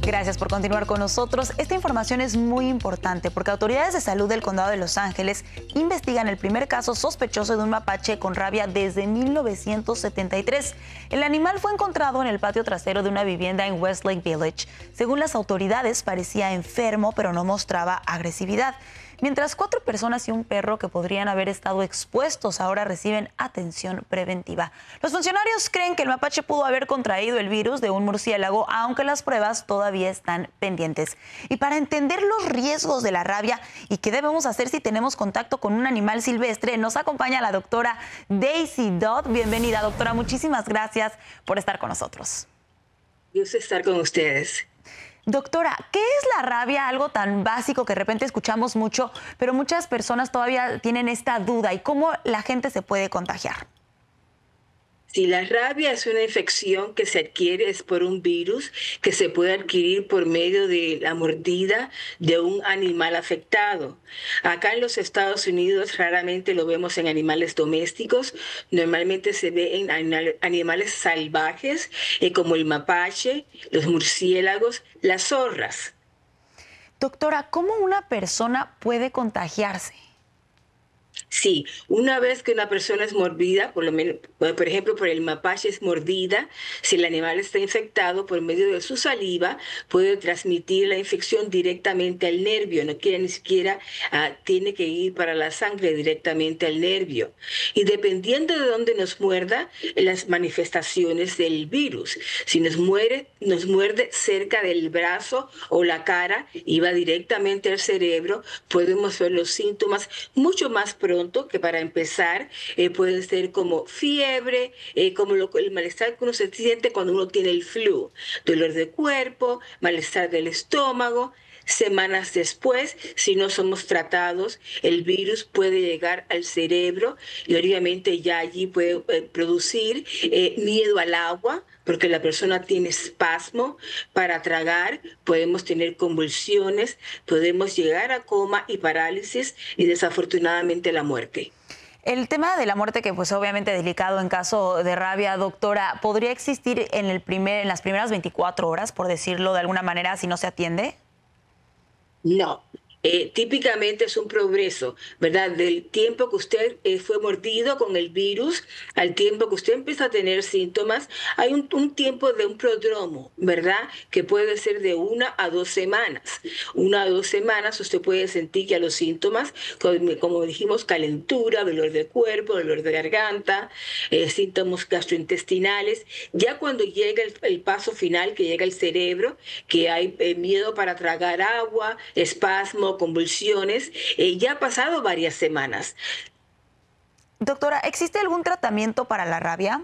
Gracias por continuar con nosotros. Esta información es muy importante porque autoridades de salud del condado de Los Ángeles investigan el primer caso sospechoso de un mapache con rabia desde 1973. El animal fue encontrado en el patio trasero de una vivienda en Westlake Village. Según las autoridades, parecía enfermo, pero no mostraba agresividad. Mientras 4 personas y un perro que podrían haber estado expuestos ahora reciben atención preventiva. Los funcionarios creen que el mapache pudo haber contraído el virus de un murciélago, aunque las pruebas todavía están pendientes. Y para entender los riesgos de la rabia y qué debemos hacer si tenemos contacto con un animal silvestre, nos acompaña la doctora Daisy Dodd. Bienvenida, doctora. Muchísimas gracias por estar con nosotros. Gusto estar con ustedes. Doctora, ¿qué es la rabia? Algo tan básico que de repente escuchamos mucho, pero muchas personas todavía tienen esta duda. ¿Y cómo la gente se puede contagiar? Si la rabia es una infección que se adquiere es por un virus que se puede adquirir por medio de la mordida de un animal afectado. Acá en los Estados Unidos raramente lo vemos en animales domésticos, normalmente se ve en animales salvajes como el mapache, los murciélagos, las zorras. Doctora, ¿cómo una persona puede contagiarse? Sí, una vez que una persona es mordida, por lo menos, por ejemplo, por el mapache es mordida, si el animal está infectado por medio de su saliva, puede transmitir la infección directamente al nervio, no quiere ni siquiera, tiene que ir para la sangre directamente al nervio. Y dependiendo de dónde nos muerda, las manifestaciones del virus. Si nos muerde cerca del brazo o la cara y va directamente al cerebro, podemos ver los síntomas mucho más pronto que para empezar pueden ser como fiebre, como el malestar que uno se siente cuando uno tiene el flu, dolor de cuerpo, malestar del estómago. Semanas después, si no somos tratados, el virus puede llegar al cerebro y obviamente ya allí puede producir miedo al agua, porque la persona tiene espasmo para tragar, podemos tener convulsiones, podemos llegar a coma y parálisis y desafortunadamente la muerte. El tema de la muerte, que pues obviamente delicado en caso de rabia, doctora, ¿podría existir en las primeras 24 horas, por decirlo de alguna manera, si no se atiende? No. Típicamente es un progreso, ¿verdad? Del tiempo que usted fue mordido con el virus al tiempo que usted empieza a tener síntomas, hay un tiempo de un prodromo, ¿verdad? Que puede ser de 1 a 2 semanas. 1 a 2 semanas usted puede sentir ya los síntomas, como dijimos, calentura, dolor de cuerpo, dolor de garganta, síntomas gastrointestinales. Ya cuando llega el paso final, que llega el cerebro, que hay miedo para tragar agua, espasmo, convulsiones, ya ha pasado varias semanas. Doctora, ¿existe algún tratamiento para la rabia?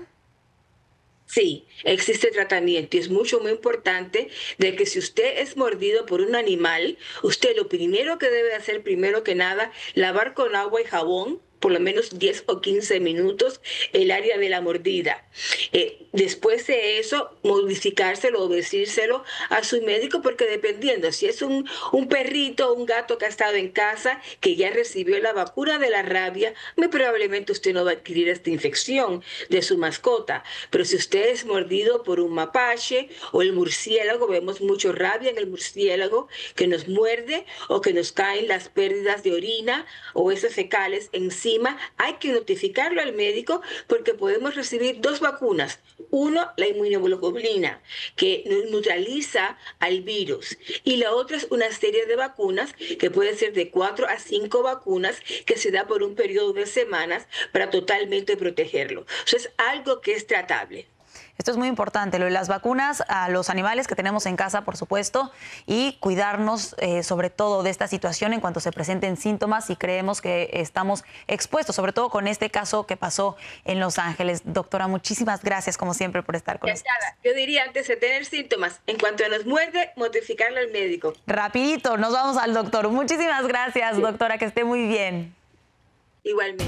Sí, existe tratamiento y es muy importante de que si usted es mordido por un animal, usted lo primero que debe hacer, primero que nada, lavar con agua y jabón por lo menos 10 o 15 minutos el área de la mordida. Después de eso, modificárselo o decírselo a su médico, porque dependiendo, si es un perrito o un gato que ha estado en casa, que ya recibió la vacuna de la rabia, muy probablemente usted no va a adquirir esta infección de su mascota. Pero si usted es mordido por un mapache o el murciélago, vemos mucho rabia en el murciélago, que nos muerde o que nos caen las pérdidas de orina o heces fecales encima, hay que notificarlo al médico porque podemos recibir 2 vacunas. Uno, la inmunoglobulina, que neutraliza al virus. Y la otra es una serie de vacunas, que puede ser de 4 a 5 vacunas, que se da por un periodo de semanas para totalmente protegerlo. Eso es algo que es tratable. Esto es muy importante, lo de las vacunas a los animales que tenemos en casa, por supuesto, y cuidarnos sobre todo de esta situación en cuanto se presenten síntomas y creemos que estamos expuestos, sobre todo con este caso que pasó en Los Ángeles. Doctora, muchísimas gracias, como siempre, por estar con nosotros. Yo diría, antes de tener síntomas, en cuanto nos muerde, notificarle al médico. Rapidito, nos vamos al doctor. Muchísimas gracias, sí, doctora, que esté muy bien. Igualmente.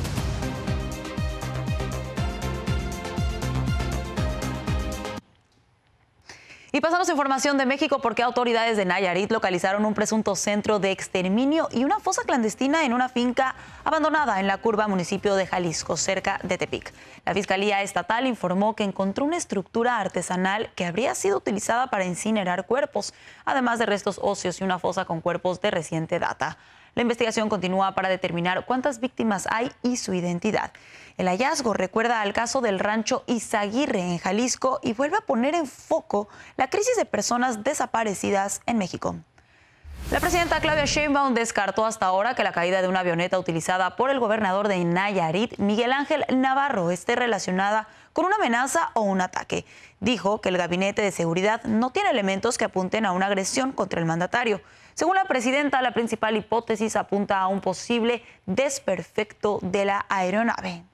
Y pasamos a información de México porque autoridades de Nayarit localizaron un presunto centro de exterminio y una fosa clandestina en una finca abandonada en La Curva, municipio de Jalisco, cerca de Tepic. La Fiscalía Estatal informó que encontró una estructura artesanal que habría sido utilizada para incinerar cuerpos, además de restos óseos y una fosa con cuerpos de reciente data. La investigación continúa para determinar cuántas víctimas hay y su identidad. El hallazgo recuerda al caso del rancho Izaguirre en Jalisco y vuelve a poner en foco la crisis de personas desaparecidas en México. La presidenta Claudia Sheinbaum descartó hasta ahora que la caída de una avioneta utilizada por el gobernador de Nayarit, Miguel Ángel Navarro, esté relacionada con una amenaza o un ataque. Dijo que el gabinete de seguridad no tiene elementos que apunten a una agresión contra el mandatario. Según la presidenta, la principal hipótesis apunta a un posible desperfecto de la aeronave.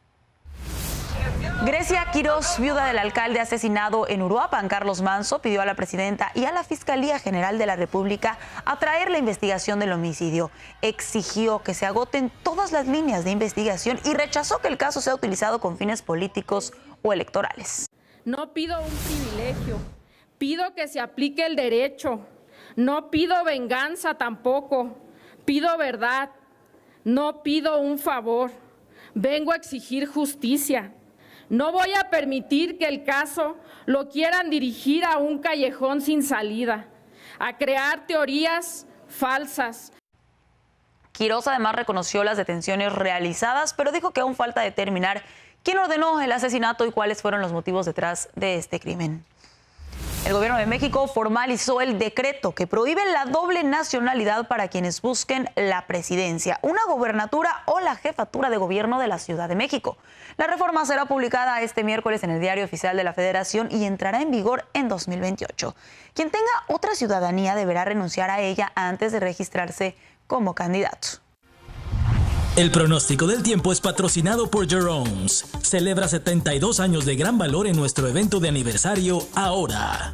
Grecia Quirós, viuda del alcalde asesinado en Uruapan, Carlos Manso, pidió a la presidenta y a la Fiscalía General de la República atraer la investigación del homicidio. Exigió que se agoten todas las líneas de investigación y rechazó que el caso sea utilizado con fines políticos o electorales. No pido un privilegio, pido que se aplique el derecho. No pido venganza tampoco, pido verdad, no pido un favor, vengo a exigir justicia. No voy a permitir que el caso lo quieran dirigir a un callejón sin salida, a crear teorías falsas. Quirós además reconoció las detenciones realizadas, pero dijo que aún falta determinar quién ordenó el asesinato y cuáles fueron los motivos detrás de este crimen. El gobierno de México formalizó el decreto que prohíbe la doble nacionalidad para quienes busquen la presidencia, una gobernatura o la jefatura de gobierno de la Ciudad de México. La reforma será publicada este miércoles en el Diario Oficial de la Federación y entrará en vigor en 2028. Quien tenga otra ciudadanía deberá renunciar a ella antes de registrarse como candidato. El pronóstico del tiempo es patrocinado por Jerome's. Celebra 72 años de gran valor en nuestro evento de aniversario ahora.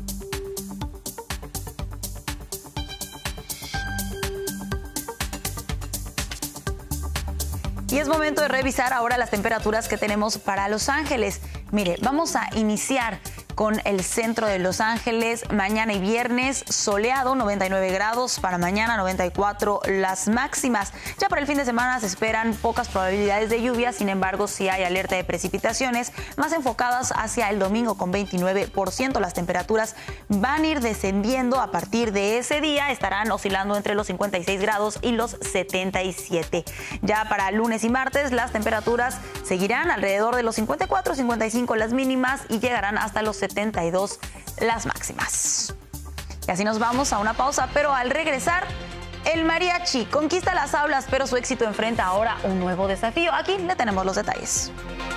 Y es momento de revisar ahora las temperaturas que tenemos para Los Ángeles. Mire, vamos a iniciar con el centro de Los Ángeles. Mañana y viernes soleado, 99 grados. Para mañana 94 las máximas. Ya para el fin de semana se esperan pocas probabilidades de lluvia. Sin embargo, sí hay alerta de precipitaciones más enfocadas hacia el domingo con 29%. Las temperaturas van a ir descendiendo a partir de ese día. Estarán oscilando entre los 56 grados y los 77. Ya para lunes y martes las temperaturas seguirán alrededor de los 54, 55 las mínimas y llegarán hasta los 72 las máximas. Y así nos vamos a una pausa, pero al regresar, el mariachi conquista las aulas, pero su éxito enfrenta ahora un nuevo desafío. Aquí le tenemos los detalles.